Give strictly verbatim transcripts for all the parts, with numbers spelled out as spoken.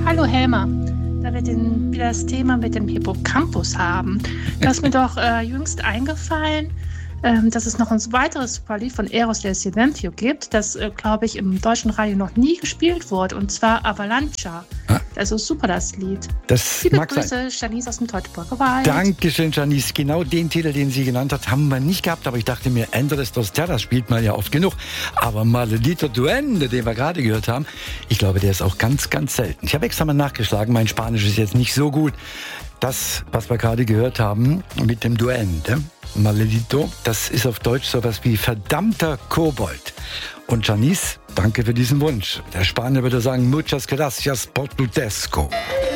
Hallo Helmer, da wir den, wieder das Thema mit dem Hippocampus haben, da ist mir doch äh, jüngst eingefallen, ähm, dass es noch ein weiteres Superlied von Eros del Silencio gibt, das, äh, glaube ich, im deutschen Radio noch nie gespielt wurde, und zwar Avalancha. Ah. Das ist super, das Lied. Das Liebe mag Grüße, sein. Janice aus dem Teutoburger Wald. Dankeschön, Janice. Genau den Titel, den sie genannt hat, haben wir nicht gehabt, aber ich dachte mir, Endless dos Terras spielt man ja oft genug. Aber Maldito Duende, den wir gerade gehört haben, ich glaube, der ist auch ganz, ganz selten. Ich habe extra mal nachgeschlagen, mein Spanisch ist jetzt nicht so gut. Das, was wir gerade gehört haben mit dem Duende, Maldito, das ist auf Deutsch sowas wie verdammter Kobold. Und Janice, danke für diesen Wunsch. Der Spanier würde sagen, muchas gracias por tu desco.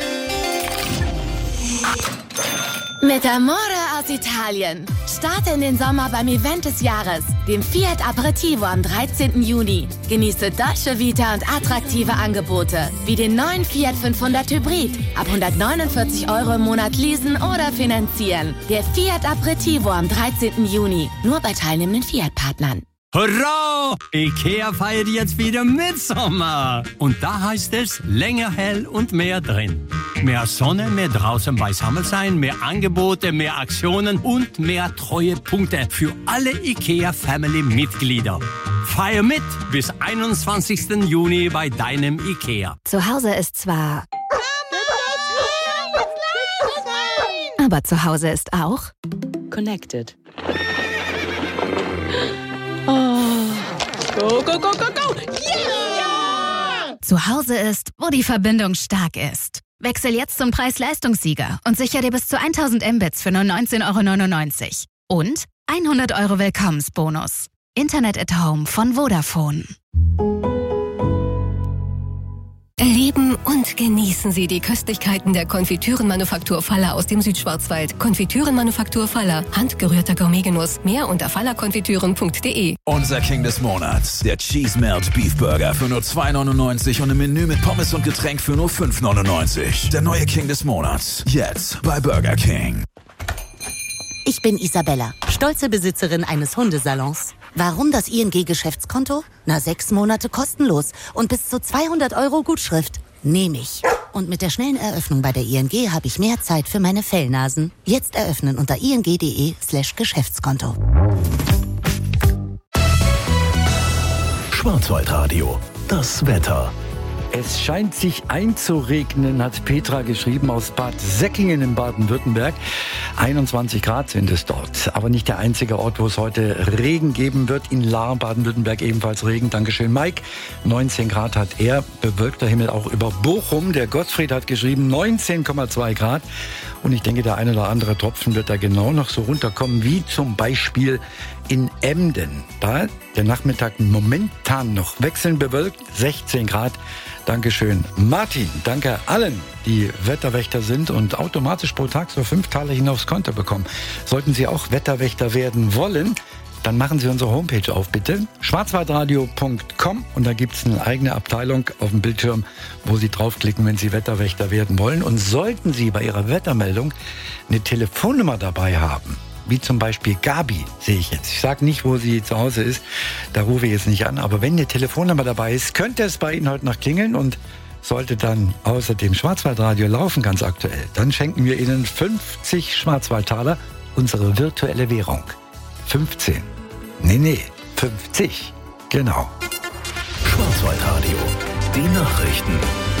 Mit Amore aus Italien. Starte in den Sommer beim Event des Jahres, dem Fiat Aperitivo am dreizehnten Juni. Genieße Dolce Vita und attraktive Angebote, wie den neuen Fiat fünfhundert Hybrid. Ab hundertneunundvierzig Euro im Monat leasen oder finanzieren. Der Fiat Aperitivo am dreizehnten Juni. Nur bei teilnehmenden Fiat-Partnern. Hurra! IKEA feiert jetzt wieder Mitsommer. Und da heißt es, länger hell und mehr drin. Mehr Sonne, mehr draußen beisammen sein, mehr Angebote, mehr Aktionen und mehr Treuepunkte für alle IKEA-Family-Mitglieder. Feier mit bis einundzwanzigsten Juni bei deinem IKEA. Zu Hause ist zwar... Aber zu Hause ist auch... Connected. Oh. Go, go, go, go, go! Yeah! Zu Hause ist, wo die Verbindung stark ist. Wechsel jetzt zum Preis-Leistungssieger und sicher dir bis zu tausend Mbits für nur neunzehn Euro neunundneunzig. Und hundert Euro Willkommensbonus. Internet at Home von Vodafone. Erleben und genießen Sie die Köstlichkeiten der Konfitürenmanufaktur Faller aus dem Südschwarzwald. Konfitürenmanufaktur Faller. Handgerührter Gourmetgenuss. Mehr unter fallerkonfitüren punkt de. Unser King des Monats. Der Cheese Melt Beef Burger für nur zwei neunundneunzig und im Menü mit Pommes und Getränk für nur fünf neunundneunzig. Der neue King des Monats. Jetzt bei Burger King. Ich bin Isabella, stolze Besitzerin eines Hundesalons. Warum das I N G-Geschäftskonto? Na, sechs Monate kostenlos und bis zu zweihundert Euro Gutschrift. Nehme ich. Und mit der schnellen Eröffnung bei der I N G habe ich mehr Zeit für meine Fellnasen. Jetzt eröffnen unter ing.de slash Geschäftskonto. Schwarzwaldradio, das Wetter. Es scheint sich einzuregnen, hat Petra geschrieben aus Bad Säckingen in Baden-Württemberg. einundzwanzig Grad sind es dort. Aber nicht der einzige Ort, wo es heute Regen geben wird. In Lahr, Baden-Württemberg ebenfalls Regen. Dankeschön, Mike. neunzehn Grad hat er. Bewölkter Himmel auch über Bochum. Der Gottfried hat geschrieben neunzehn Komma zwei Grad. Und ich denke, der eine oder andere Tropfen wird da genau noch so runterkommen, wie zum Beispiel in Emden. Da der Nachmittag momentan noch wechselnd bewölkt. sechzehn Grad. Dankeschön, Martin. Danke allen, die Wetterwächter sind und automatisch pro Tag so fünf Taler aufs Konto bekommen. Sollten Sie auch Wetterwächter werden wollen, dann machen Sie unsere Homepage auf, bitte. schwarzwaldradio punkt com und da gibt es eine eigene Abteilung auf dem Bildschirm, wo Sie draufklicken, wenn Sie Wetterwächter werden wollen. Und sollten Sie bei Ihrer Wettermeldung eine Telefonnummer dabei haben, wie zum Beispiel Gabi, sehe ich jetzt. Ich sage nicht, wo sie zu Hause ist, da rufe ich jetzt nicht an. Aber wenn eine Telefonnummer dabei ist, könnte es bei Ihnen heute noch klingeln und sollte dann außerdem Schwarzwaldradio laufen, ganz aktuell, dann schenken wir Ihnen fünfzig Schwarzwaldtaler, unsere virtuelle Währung. fünfzehn. Nee, nee, fünfzig. Genau. Schwarzwaldradio, die Nachrichten.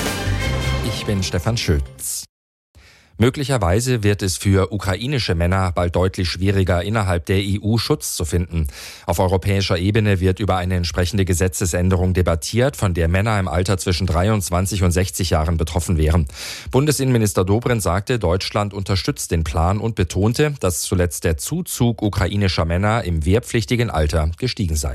Ich bin Stefan Schütz. Möglicherweise wird es für ukrainische Männer bald deutlich schwieriger, innerhalb der E U Schutz zu finden. Auf europäischer Ebene wird über eine entsprechende Gesetzesänderung debattiert, von der Männer im Alter zwischen dreiundzwanzig und sechzig Jahren betroffen wären. Bundesinnenminister Dobrindt sagte, Deutschland unterstützt den Plan und betonte, dass zuletzt der Zuzug ukrainischer Männer im wehrpflichtigen Alter gestiegen sei.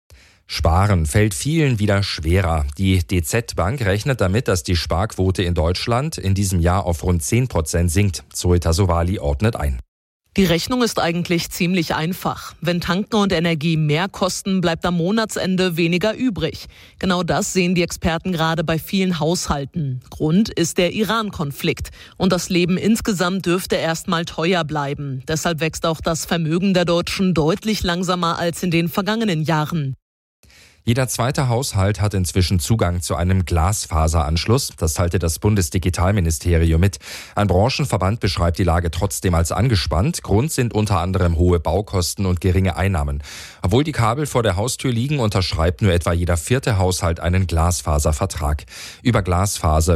Sparen fällt vielen wieder schwerer. Die D Z Bank rechnet damit, dass die Sparquote in Deutschland in diesem Jahr auf rund zehn Prozent sinkt. Zoe Tassovali ordnet ein. Die Rechnung ist eigentlich ziemlich einfach. Wenn Tanken und Energie mehr kosten, bleibt am Monatsende weniger übrig. Genau das sehen die Experten gerade bei vielen Haushalten. Grund ist der Iran-Konflikt. Und das Leben insgesamt dürfte erstmal teuer bleiben. Deshalb wächst auch das Vermögen der Deutschen deutlich langsamer als in den vergangenen Jahren. Jeder zweite Haushalt hat inzwischen Zugang zu einem Glasfaseranschluss. Das teilte das Bundesdigitalministerium mit. Ein Branchenverband beschreibt die Lage trotzdem als angespannt. Grund sind unter anderem hohe Baukosten und geringe Einnahmen. Obwohl die Kabel vor der Haustür liegen, unterschreibt nur etwa jeder vierte Haushalt einen Glasfaservertrag. Über Glasfaser